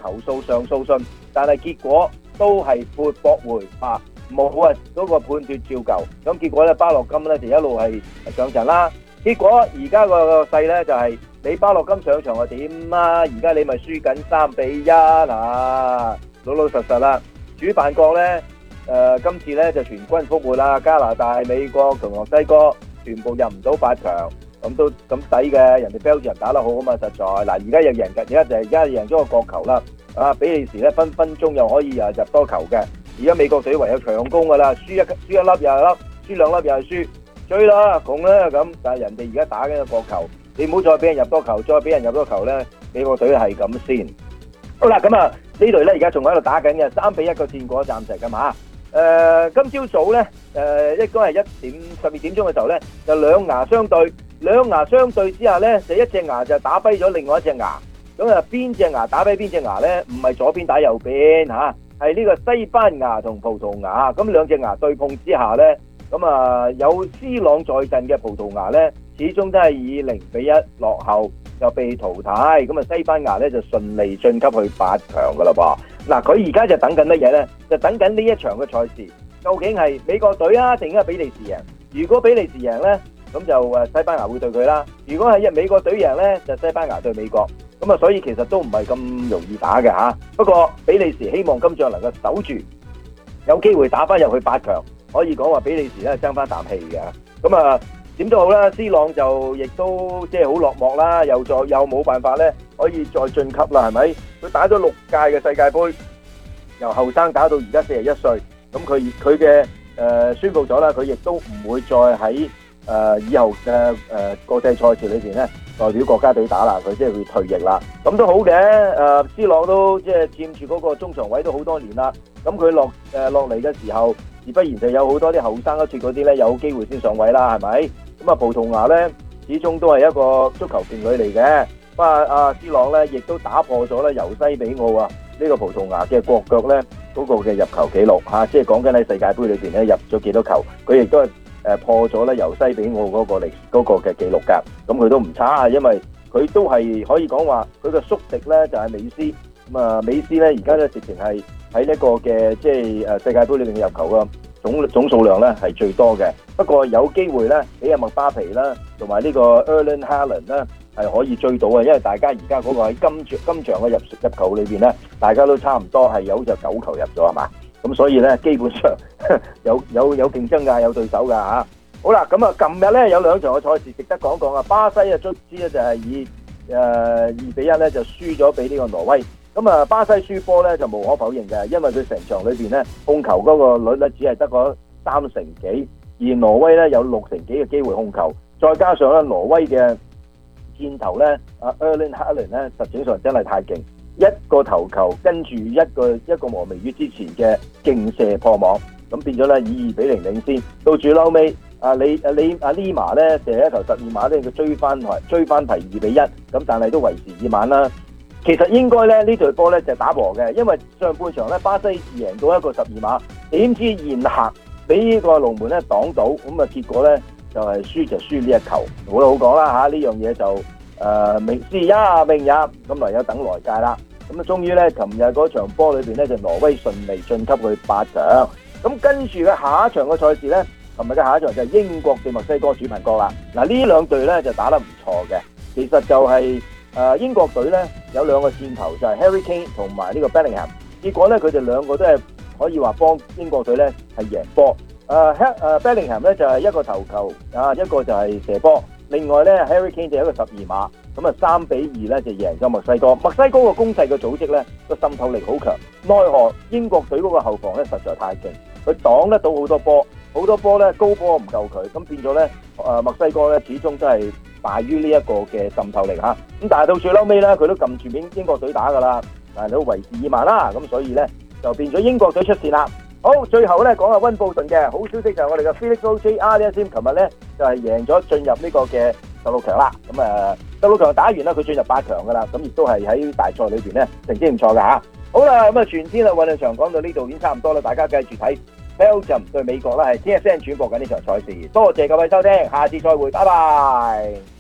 投訴上訴信，但係結果都係駁回冇啊嗰個判決照舊。咁結果咧巴洛金咧就一路係上陣啦。結果而家個勢咧就係你巴洛金上場又點啊？而家你咪輸緊3-1嗱，老老實實啦。主辦國咧今次咧就全軍覆沒啦，加拿大、美國同墨西哥全部入唔到8強，咁都咁抵嘅。人哋 Belgium 打得好啊嘛，實在嗱而家又贏緊，而家贏咗個國球啦。比利時咧分分鐘又可以入多球嘅。而家美國隊唯有強攻噶啦，輸一粒又係粒，輸2粒又係輸，追啦拱啦咁。但係人哋而家打緊個國球，你唔好再俾人入多球，再俾人入多球咧，美國隊係咁先。好啦，咁呢隊咧而家仲喺度打緊嘅3-1個戰果，暫時咁嚇。今朝早咧應該係12點鐘嘅時候咧，就兩牙相對之下咧，就一隻牙就打跛咗另外一隻牙。咁邊隻牙打跛邊隻牙咧？唔係左邊打右邊嚇。係呢個西班牙同葡萄牙，咁兩隻牙對碰之下呢，咁有 C 朗在陣嘅葡萄牙呢，始終都係以0-1落後就被淘汰，咁西班牙呢，就順利晉級去8強噶啦噃。嗱，佢而家就等緊乜嘢呢？就等緊呢一場嘅賽事，究竟係美國隊啊，定係比利時贏？如果比利時贏呢，咁就西班牙會對佢啦；如果係美國隊贏呢，就西班牙對美國。咁所以其實都唔係咁容易打嘅嚇。不過比利時希望今仗能夠守住，有機會打翻入去8強，可以講話比利時咧爭翻啖氣嘅。咁點都好啦， C 朗就亦都即係好落寞啦，又冇辦法咧可以再晉級啦，係咪？佢打咗6屆嘅世界盃，由後生打到而家41歲，咁佢嘅宣佈咗啦，佢亦都唔會再喺以後嘅國際賽事裏邊咧代表國家隊打啦，佢即係會退役啦。咁都好嘅，C 朗都即係佔住嗰個中場位都好多年啦。咁佢落嚟嘅時候，自不然就有好多啲後生一撮嗰啲咧有機會先上位啦，係咪？咁葡萄牙咧始終都係一個足球勁旅嚟嘅。不過C 朗咧亦都打破咗咧由西比奧呢個葡萄牙嘅國腳咧嗰個嘅入球紀錄嚇，即係講緊喺世界盃裏邊咧入咗幾多球，佢亦都係破咗咧由西比奧嗰個嘅紀錄㗎。咁佢都唔差啊，因為佢都係可以講話佢嘅宿敵咧就係美斯。咁美斯咧而家咧直情係喺呢個嘅即係世界盃裏邊嘅入球嘅總數量咧係最多嘅。不過有機會咧俾麥巴皮啦同埋呢個 Erling Haaland 咧係可以追到嘅，因為大家而家嗰個喺今場嘅入球裏邊咧，大家都差唔多係有就9球入咗係嘛？咁所以咧基本上有競爭㗎，有對手㗎嚇。好啦，咁近日咧有2場嘅賽事值得講講啊。巴西卒之咧就係以2-1咧就輸咗俾呢個挪威。咁巴西輸波咧就無可否認嘅，因為佢成場裏邊咧控球嗰個率咧只係得個3成幾，而挪威咧有6成幾嘅機會控球，再加上咧挪威嘅箭頭咧Erling Haaland 咧實際上真係太勁，一個頭球跟住一個磨微於之前嘅勁射破網，咁變咗咧以2-0領先。到最後尾利馬咧射一球12碼咧，佢追翻提2-1，咁但係都為時已晚啦。其實應該咧呢隊波咧就打和嘅，因為上半場咧巴西贏到一個12碼，點知現客俾呢個龍門咧擋到，咁結果咧就係輸呢一球。好啦，好講啦嚇，呢樣嘢就明是也命也，咁唯有等來屆啦。咁終於咧，琴日嗰場波裏邊咧就挪威順利晉級去8強。咁跟住嘅下一場嘅賽事咧，琴日嘅下一場就係英國對墨西哥主辦國啦。嗱，呢兩隊咧就打得唔錯嘅，其實就係英國隊咧有2個箭頭就係 Harry Kane 同埋呢個 Bellingham， 結果咧佢哋2個都係可以話幫英國隊咧係贏波。Bellingham 咧就係一個頭球一個就係射波，另外咧 Harry Kane 就一個12碼，咁3-2咧就贏咗墨西哥。墨西哥個攻勢嘅組織咧個滲透力好強，奈何英國隊嗰個後防咧實在太勁，佢擋得到好多波咧高波唔夠佢，咁變咗咧墨西哥咧始終都係敗於呢一個嘅滲透力嚇。咁但係到最嬲尾咧佢都撳住英國隊打㗎啦，但係都為時已晚啦，咁所以咧就變咗英國隊出線啦。好，最後咧講下溫布頓嘅好消息就係我哋嘅 Felix Auger-Aliassime 琴日咧就係贏咗進入呢個嘅16強啦。咁16強打完啦，佢進入8強噶啦，咁亦都係喺大賽裏邊咧成績唔錯㗎嚇。好啦，咁全天運動場講到呢度已經差唔多啦，大家繼續睇 Belgium 對美國啦，係 TSN 轉播緊呢場賽事。多謝各位收聽，下次再會，拜拜。